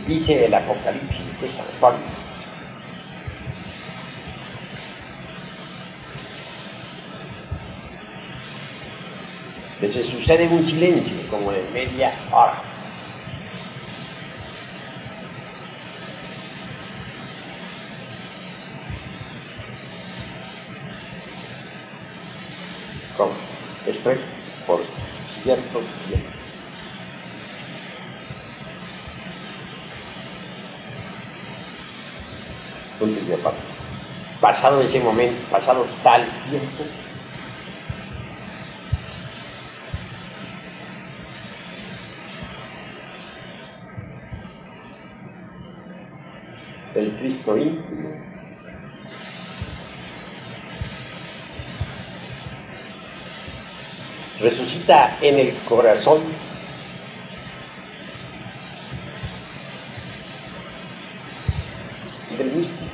Dice el Apocalipsis de San Juan: que se sucede un silencio como de media hora. ¿Cómo? Esto es por cierto tiempo. Punto y aparte. Pasado ese momento, pasado tal tiempo, el Cristo íntimo resucita en el corazón del místico.